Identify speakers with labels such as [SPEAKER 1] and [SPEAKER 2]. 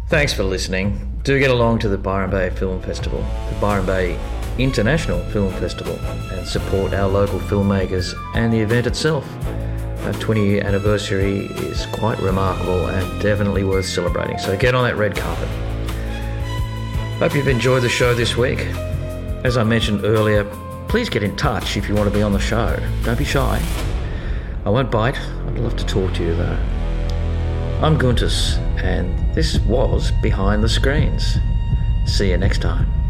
[SPEAKER 1] Thanks for listening. Do get along to the Byron Bay Film Festival, the Byron Bay International Film Festival, and support our local filmmakers and the event itself. Our 20-year anniversary is quite remarkable and definitely worth celebrating, so get on that red carpet. Hope you've enjoyed the show this week. As I mentioned earlier, please get in touch if you want to be on the show. Don't be shy. I won't bite. I'd love to talk to you though. I'm Guntus, and this was Behind the Screens. See you next time.